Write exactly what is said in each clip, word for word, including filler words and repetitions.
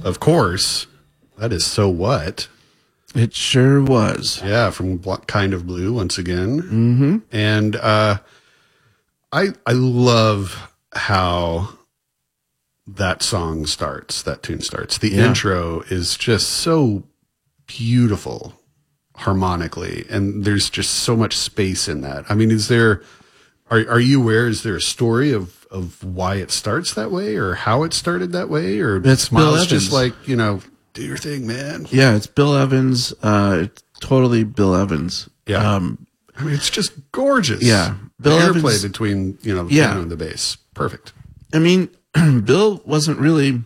of course, that is So What. It sure was. Yeah, from Kind of Blue once again. Mm-hmm. And uh, I I love how that song starts, that tune starts. The Yeah. intro is just so beautiful harmonically, and there's just so much space in that. I mean, is there, are are you aware, is there a story of, of why it starts that way, or how it started that way, or It's Bill Miles Evans. just like, you know, do your thing, man? Yeah, it's Bill Evans. Uh, it's totally Bill Evans. Yeah. Um, I mean, it's just gorgeous. Yeah. Bill Bill the interplay Evans- between, you know, the Yeah. piano and the bass. Perfect. I mean, Bill wasn't really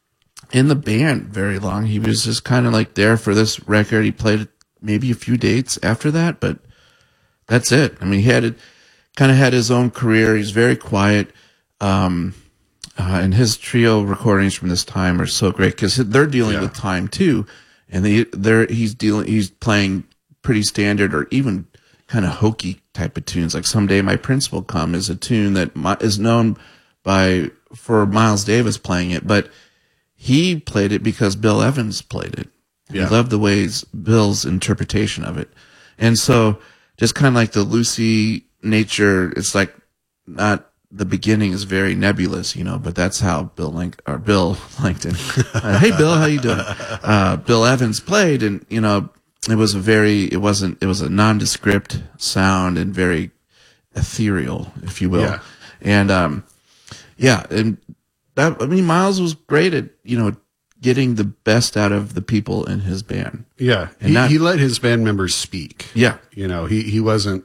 in the band very long. He was just kind of like there for this record. He played maybe a few dates after that, but that's it. I mean, he had it, kind of had his own career. He's very quiet. Um, uh, and his trio recordings from this time are so great because they're dealing Yeah. with time too. And they, they're, he's dealing, he's playing pretty standard or even kind of hokey type of tunes. Like Someday My Prince Will Come is a tune that mi- is known by, for Miles Davis playing it, but he played it because Bill Evans played it. Yeah. He loved the ways Bill's interpretation of it. And so just kind of like the Lucy nature, it's like not, the beginning is very nebulous, you know, but that's how Bill Link or Bill Langton. Uh, hey, Bill, how you doing? Uh, Bill Evans played, and you know, it was a very, it wasn't, it was a nondescript sound and very ethereal, if you will. Yeah. And um, yeah, and that, I mean, Miles was great at, you know, getting the best out of the people in his band. Yeah. And He, not- he let his band members speak. Yeah. You know, he, he wasn't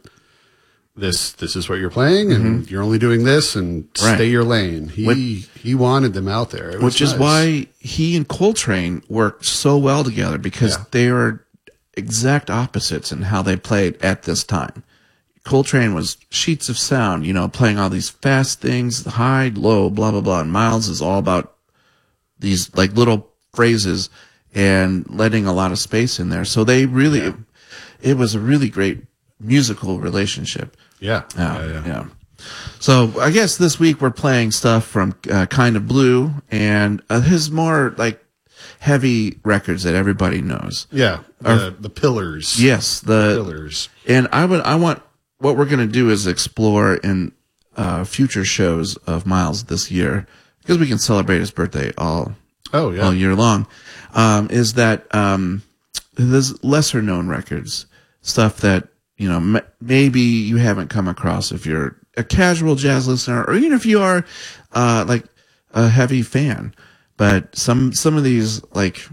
this, this is what you're playing and you're only doing this and Right. stay your lane. He, Which- he wanted them out there. It was Which is nice. why he and Coltrane worked so well together because Yeah. they are exact opposites in how they played at this time. Coltrane was sheets of sound, you know, playing all these fast things, high, low, blah, blah, blah. And Miles is all about these like little phrases and letting a lot of space in there. So they really, it, it was a really great musical relationship. Yeah. Yeah, yeah, yeah. yeah. So I guess this week we're playing stuff from uh, Kind of Blue and uh, his more like heavy records that everybody knows. Yeah. The, the pillars. Yes, the Pillars. and I would I want what we're going to do is explore in uh, future shows of Miles this year because we can celebrate his birthday all Oh, yeah. all year long. Um, is that um, there's lesser known records, stuff that you know m- maybe you haven't come across if you're a casual jazz listener, or even if you are uh, like a heavy fan. But some some of these like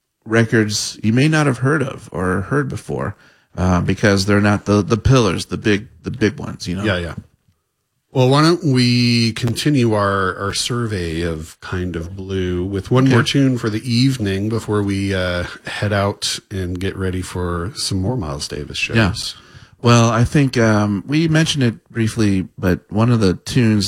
records you may not have heard of or heard before uh, because they're not the the pillars, the big the big ones. You know. Yeah, yeah. Well, why don't we continue our, our survey of Kind of Blue with one more tune for the evening before we uh, head out and get ready for some more Miles Davis shows. Yeah. Well, I think um, we mentioned it briefly, but one of the tunes